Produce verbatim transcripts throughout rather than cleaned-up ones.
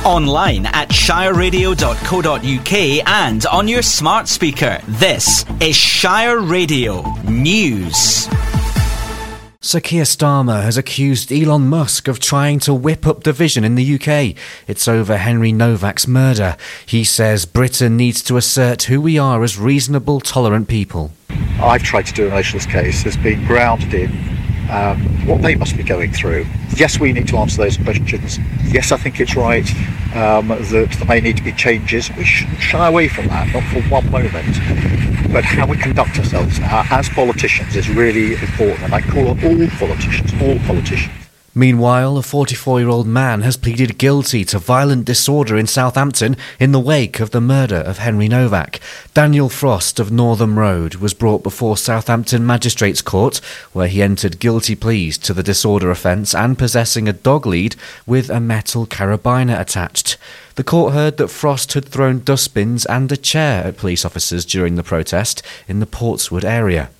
Online at shire radio dot co dot uk and on your smart speaker. This is Shire Radio News. Sir Keir Starmer has accused Elon Musk of trying to whip up division in the U K. It's over Henry Novak's murder. He says Britain needs to assert who we are as reasonable, tolerant people. I've tried to do a nationalist case as being grounded in um, what they must be going through. Yes, we need to answer those questions. Yes, I think it's right um, that there may need to be changes. We shouldn't shy away from that, not for one moment. But how we conduct ourselves uh, as politicians is really important, and I call on all politicians, all politicians. Meanwhile, a forty-four-year-old man has pleaded guilty to violent disorder in Southampton in the wake of the murder of Henry Novak. Daniel Frost of Northam Road was brought before Southampton Magistrates Court, where he entered guilty pleas to the disorder offence and possessing a dog lead with a metal carabiner attached. The court heard that Frost had thrown dustbins and a chair at police officers during the protest in the Portswood area.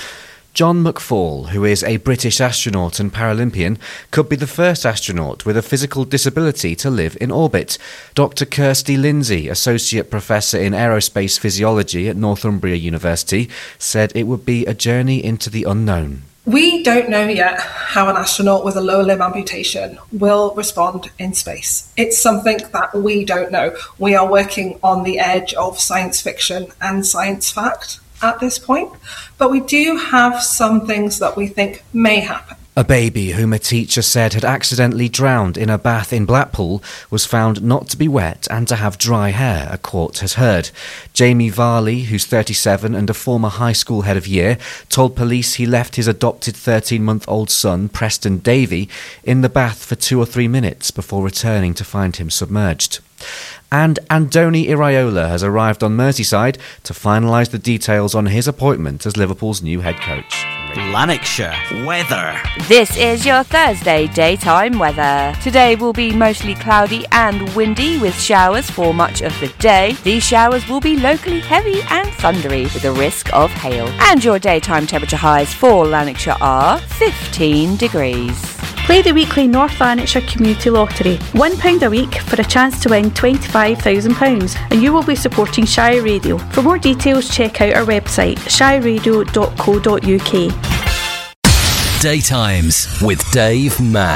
John McFall, who is a British astronaut and Paralympian, could be the first astronaut with a physical disability to live in orbit. Doctor Kirsty Lindsay, Associate Professor in Aerospace Physiology at Northumbria University, said it would be a journey into the unknown. We don't know yet how an astronaut with a lower limb amputation will respond in space. It's something that we don't know. We are working on the edge of science fiction and science fact at this point, but we do have some things that we think may happen. A baby whom a teacher said had accidentally drowned in a bath in Blackpool was found not to be wet and to have dry hair, a court has heard. Jamie Varley, who's thirty-seven and a former high school head of year, told police he left his adopted thirteen-month-old son, Preston Davey, in the bath for two or three minutes before returning to find him submerged. And Andoni Iraola has arrived on Merseyside to finalise the details on his appointment as Liverpool's new head coach. Lanarkshire weather. This is your Thursday daytime weather. Today will be mostly cloudy and windy with showers for much of the day. These showers will be locally heavy and thundery with a risk of hail. And your daytime temperature highs for Lanarkshire are fifteen degrees. Play the weekly North Lanarkshire Community Lottery. one pound a week for a chance to win twenty-five thousand pounds, and you will be supporting Shire Radio. For more details, check out our website, shire radio dot co dot uk. Daytimes with Dave Mack.